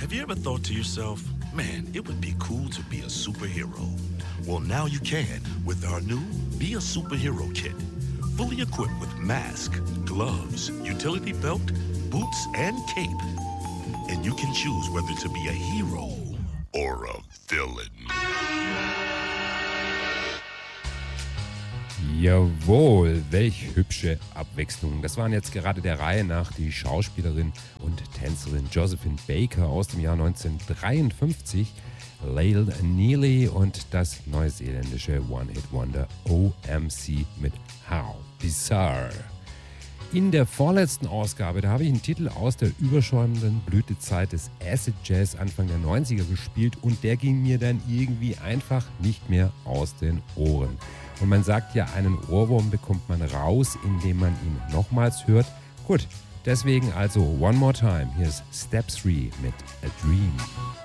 Have you ever thought to yourself, man, it would be cool to be a superhero? Well, now you can with our new Be a Superhero Kit. Fully equipped with mask, gloves, utility belt, boots, and cape. And you can choose whether to be a hero or a villain. Jawohl, welch hübsche Abwechslung. Das waren jetzt gerade der Reihe nach die Schauspielerin und Tänzerin Josephine Baker aus dem Jahr 1953, Lael Neely und das neuseeländische One-Hit-Wonder OMC mit How Bizarre. In der vorletzten Ausgabe, da habe ich einen Titel aus der überschäumenden Blütezeit des Acid Jazz Anfang der 90er gespielt und der ging mir dann irgendwie einfach nicht mehr aus den Ohren. Und man sagt ja, einen Ohrwurm bekommt man raus, indem man ihn nochmals hört. Gut, deswegen also One More Time. Hier ist Step 3 mit A Dream.